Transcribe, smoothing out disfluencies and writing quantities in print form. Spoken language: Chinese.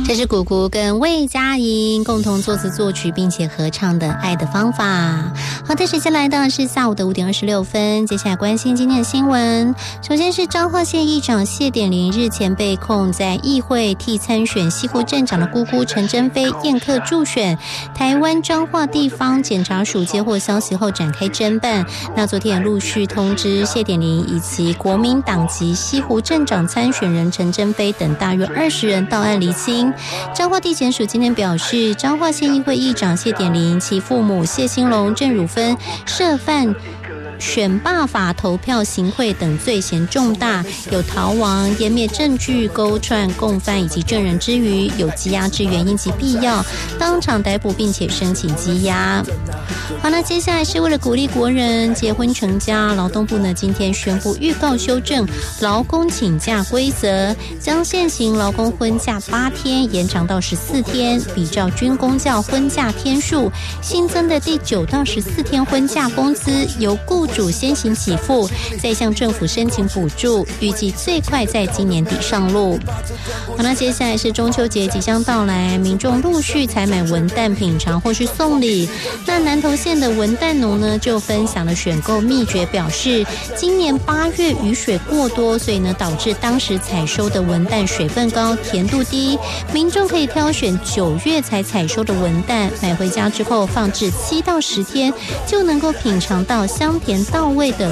这是谷谷跟魏佳莹共同作词作曲并且合唱的《爱的方法》。好的，时间来到是下午的5点26分，接下来关心今天的新闻。首先是彰化县议长谢点林日前被控在议会替参选西湖镇长的姑姑陈珍妃宴客助选，台湾彰化地方检察署接获消息后展开侦办。那昨天也陆续通知谢点林以及国民党籍西湖镇长参选人陈珍妃等大约20人到案厘清。彰化地检署今天表示，彰化县议会议长谢点林、其父母谢兴隆、郑汝芬涉犯选罢法投票行贿等罪嫌重大，有逃亡、湮灭证据、勾串共犯以及证人之余，有羁押之原因及必要，当场逮捕并且申请羁押。好，那接下来是为了鼓励国人结婚成家，劳动部呢今天宣布预告修正劳工请假规则，将现行劳工婚假8天延长到14天，比照军公教婚假天数，新增的第9到14天婚假工资由雇主先行给付，再向政府申请补助，预计最快在今年底上路。好，那接下来是中秋节即将到来，民众陆续采买文旦品尝或是送礼。那南投县的文旦农呢就分享了选购秘诀，表示今年8月雨水过多，所以呢导致当时采收的文旦水分高、甜度低，民众可以挑选9月才采收的文旦，买回家之后放置7到10天，就能够品尝到香甜到位的